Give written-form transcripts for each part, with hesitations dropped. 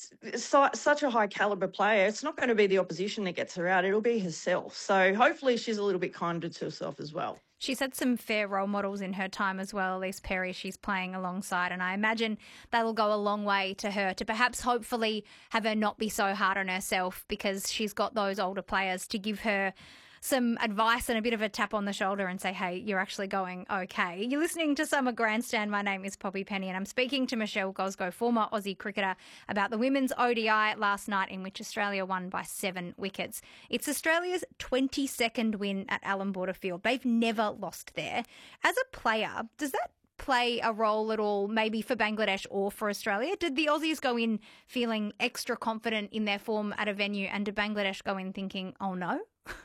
such a high caliber player. It's not going to be the opposition that gets her out. It'll be herself. So hopefully she's a little bit kinder to herself as well. She's had some fair role models in her time as well. Elise Perry she's playing alongside, and I imagine that'll go a long way to her to perhaps hopefully have her not be so hard on herself, because she's got those older players to give her some advice and a bit of a tap on the shoulder and say, hey, you're actually going okay. You're listening to Summer Grandstand. My name is Poppy Penny and I'm speaking to Michelle Gosgo, former Aussie cricketer, about the women's ODI last night in which Australia won by 7 wickets. It's Australia's 22nd win at Allan Border Field. They've never lost there. As a player, does that play a role at all, maybe for Bangladesh or for Australia? Did the Aussies go in feeling extra confident in their form at a venue, and did Bangladesh go in thinking, oh no?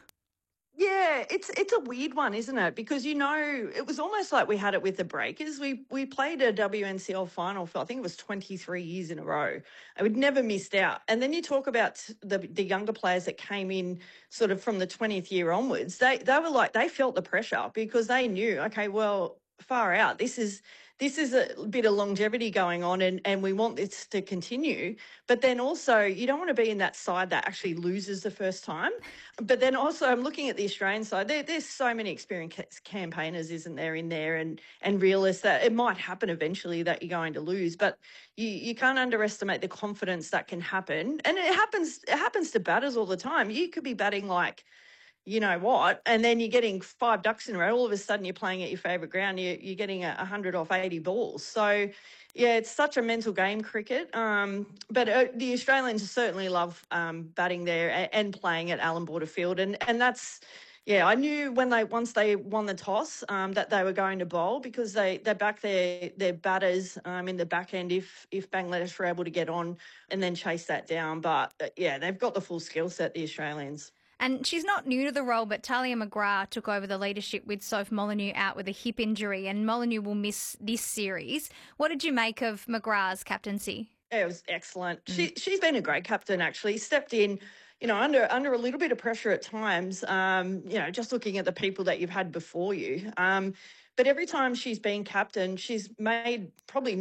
Yeah, it's a weird one, isn't it? Because it was almost like we had it with the Breakers. We played a WNCL final for, I think it was 23 years in a row. And we'd never missed out. And then you talk about the younger players that came in sort of from the 20th year onwards. They were like, they felt the pressure because they knew, okay, well, far out. This is a bit of longevity going on, and we want this to continue. But then also, you don't want to be in that side that actually loses the first time. But then also, I'm looking at the Australian side. There's so many experienced campaigners, isn't there, in there, and realists that it might happen eventually that you're going to lose. But you can't underestimate the confidence that can happen, and it happens to batters all the time. You could be batting like, you know what, and then you're getting 5 ducks in a row. All of a sudden you're playing at your favourite ground. You're getting 100 off 80 balls. So, yeah, it's such a mental game, cricket. But the Australians certainly love batting there and playing at Allan Border Field. And that's, yeah, I knew once they won the toss that they were going to bowl, because they back their batters in the back end if Bangladesh were able to get on and then chase that down. But, yeah, they've got the full skill set, the Australians. And she's not new to the role, but Talia McGrath took over the leadership with Soph Molyneux out with a hip injury, and Molyneux will miss this series. What did you make of McGrath's captaincy? It was excellent. She's been a great captain, actually. Stepped in, under a little bit of pressure at times, just looking at the people that you've had before you. But every time she's been captain, she's made probably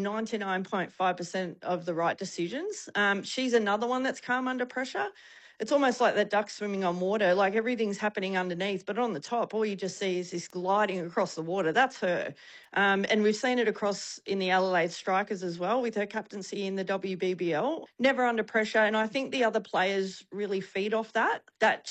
99.5% of the right decisions. She's another one that's come under pressure. It's almost like that duck swimming on water, like everything's happening underneath, but on the top, all you just see is this gliding across the water. That's her. And we've seen it across in the Adelaide Strikers as well with her captaincy in the WBBL. Never under pressure. And I think the other players really feed off that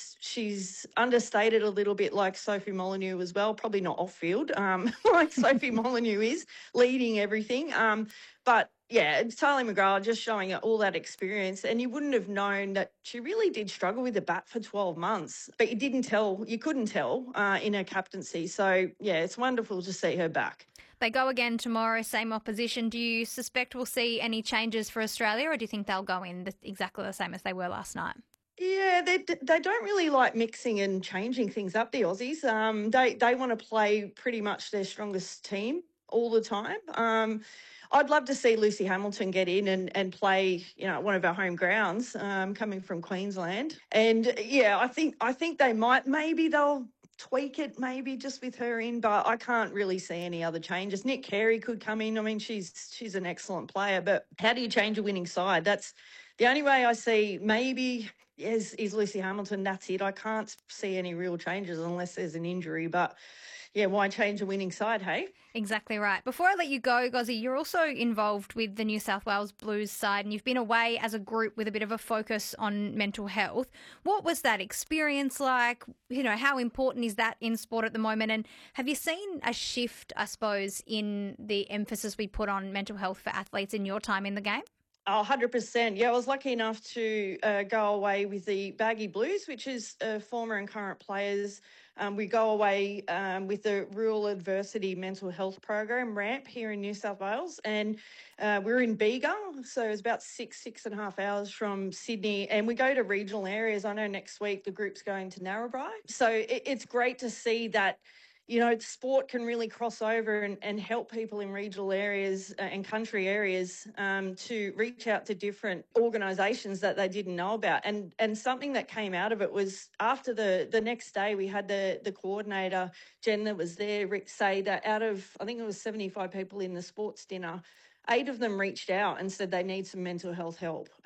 she's understated a little bit, like Sophie Molyneux as well, probably not off field, like Sophie Molyneux is, leading everything. But yeah, it's Talia McGrath just showing all that experience, and you wouldn't have known that she really did struggle with the bat for 12 months, but you couldn't tell in her captaincy. So yeah, it's wonderful to see her back. They go again tomorrow, same opposition. Do you suspect we'll see any changes for Australia, or do you think they'll go in exactly the same as they were last night? Yeah, they don't really like mixing and changing things up, the Aussies. They want to play pretty much their strongest team all the time. I'd love to see Lucy Hamilton get in and play, one of our home grounds, coming from Queensland. And yeah, I think maybe they'll tweak it, maybe just with her in, but I can't really see any other changes. Nick Carey could come in. I mean, she's an excellent player, but how do you change a winning side? That's the only way I see. Maybe is Lucy Hamilton. That's it. I can't see any real changes unless there's an injury, but yeah, why change a winning side, hey? Exactly right. Before I let you go, Gozzy, you're also involved with the New South Wales Blues side, and you've been away as a group with a bit of a focus on mental health. What was that experience like? How important is that in sport at the moment? And have you seen a shift, I suppose, in the emphasis we put on mental health for athletes in your time in the game? Oh, 100%. Yeah, I was lucky enough to go away with the Baggy Blues, which is former and current players. We go away with the Rural Adversity Mental Health Program, RAMP, here in New South Wales. And we're in Bega, so it's about 6.5 hours from Sydney. And we go to regional areas. I know next week the group's going to Narrabri. So it's great to see that sport can really cross over and help people in regional areas and country areas to reach out to different organisations that they didn't know about. And something that came out of it was after the next day, we had the coordinator, Jen, that was there, say that out of, I think it was 75 people in the sports dinner, 8 of them reached out and said they need some mental health help.